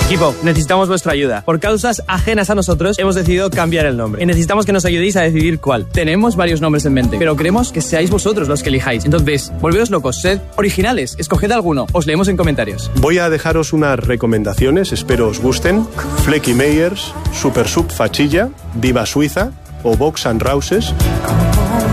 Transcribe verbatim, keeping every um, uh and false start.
Equipo, necesitamos vuestra ayuda. Por causas ajenas a nosotros, hemos decidido cambiar el nombre. Y necesitamos que nos ayudéis a decidir cuál. Tenemos varios nombres en mente, pero queremos que seáis vosotros los que elijáis. Entonces, volveos locos, sed originales, escoged alguno. Os leemos en comentarios. Voy a dejaros unas recomendaciones, espero os gusten. Flecky Meyers, Super Sub Fachilla, Viva Suiza o Box and Rouses